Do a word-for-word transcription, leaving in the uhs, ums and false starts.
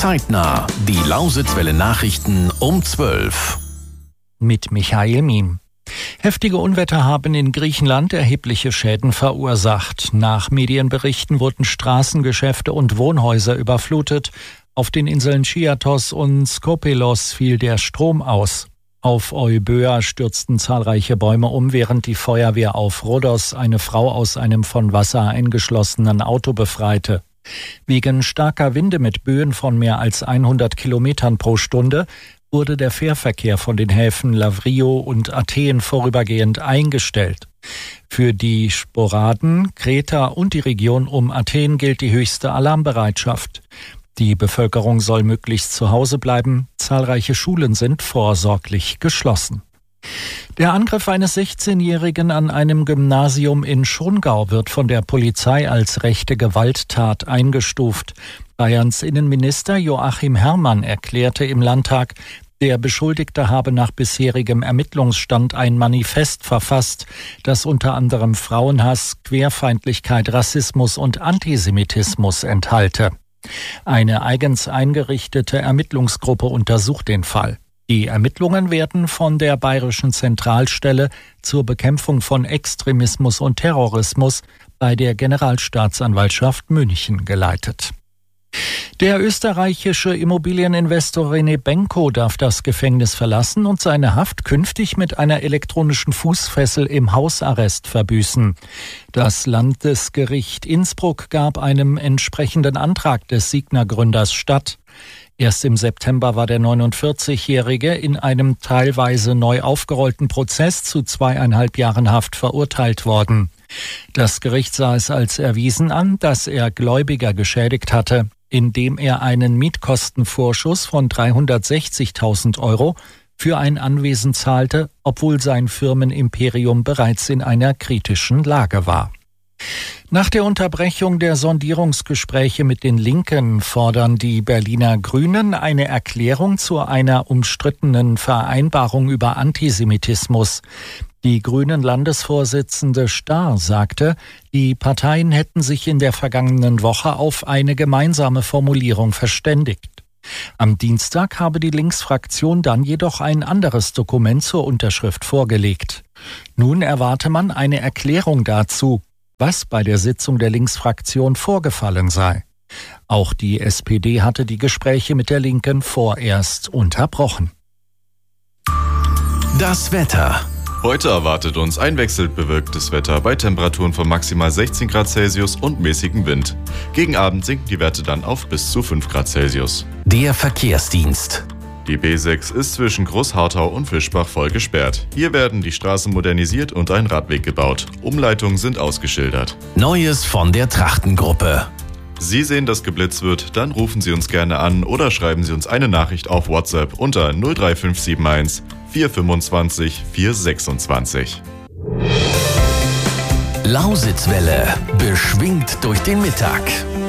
Zeitnah, die Lausitzwelle Nachrichten um zwölf. Mit Michael Miem. Heftige Unwetter haben in Griechenland erhebliche Schäden verursacht. Nach Medienberichten wurden Straßen, Geschäfte und Wohnhäuser überflutet. Auf den Inseln Chiathos und Skopelos fiel der Strom aus. Auf Euböa stürzten zahlreiche Bäume um, während die Feuerwehr auf Rhodos eine Frau aus einem von Wasser eingeschlossenen Auto befreite. Wegen starker Winde mit Böen von mehr als hundert Kilometern pro Stunde wurde der Fährverkehr von den Häfen Lavrio und Athen vorübergehend eingestellt. Für die Sporaden, Kreta und die Region um Athen gilt die höchste Alarmbereitschaft. Die Bevölkerung soll möglichst zu Hause bleiben. Zahlreiche Schulen sind vorsorglich geschlossen. Der Angriff eines sechzehnjährigen an einem Gymnasium in Schongau wird von der Polizei als rechte Gewalttat eingestuft. Bayerns Innenminister Joachim Herrmann erklärte im Landtag, der Beschuldigte habe nach bisherigem Ermittlungsstand ein Manifest verfasst, das unter anderem Frauenhass, Querfeindlichkeit, Rassismus und Antisemitismus enthalte. Eine eigens eingerichtete Ermittlungsgruppe untersucht den Fall. Die Ermittlungen werden von der Bayerischen Zentralstelle zur Bekämpfung von Extremismus und Terrorismus bei der Generalstaatsanwaltschaft München geleitet. Der österreichische Immobilieninvestor René Benko darf das Gefängnis verlassen und seine Haft künftig mit einer elektronischen Fußfessel im Hausarrest verbüßen. Das Landesgericht Innsbruck gab einem entsprechenden Antrag des Signa-Gründers statt. Erst im September war der neunundvierzigjährige in einem teilweise neu aufgerollten Prozess zu zweieinhalb Jahren Haft verurteilt worden. Das Gericht sah es als erwiesen an, dass er Gläubiger geschädigt hatte, indem er einen Mietkostenvorschuss von dreihundertsechzigtausend Euro für ein Anwesen zahlte, obwohl sein Firmenimperium bereits in einer kritischen Lage war. Nach der Unterbrechung der Sondierungsgespräche mit den Linken fordern die Berliner Grünen eine Erklärung zu einer umstrittenen Vereinbarung über Antisemitismus. Die Grünen-Landesvorsitzende Starr sagte, die Parteien hätten sich in der vergangenen Woche auf eine gemeinsame Formulierung verständigt. Am Dienstag habe die Linksfraktion dann jedoch ein anderes Dokument zur Unterschrift vorgelegt. Nun erwarte man eine Erklärung dazu, was bei der Sitzung der Linksfraktion vorgefallen sei. Auch die S P D hatte die Gespräche mit der Linken vorerst unterbrochen. Das Wetter. Heute erwartet uns ein wechselnd bewölktes Wetter bei Temperaturen von maximal sechzehn Grad Celsius und mäßigem Wind. Gegen Abend sinken die Werte dann auf bis zu fünf Grad Celsius. Der Verkehrsdienst. Die B sechs ist zwischen Großharthau und Fischbach voll gesperrt. Hier werden die Straßen modernisiert und ein Radweg gebaut. Umleitungen sind ausgeschildert. Neues von der Trachtengruppe. Sie sehen, dass geblitzt wird, dann rufen Sie uns gerne an oder schreiben Sie uns eine Nachricht auf WhatsApp unter null drei fünf sieben eins vier fünfundzwanzig vier sechsundzwanzig. Lausitzwelle, beschwingt durch den Mittag.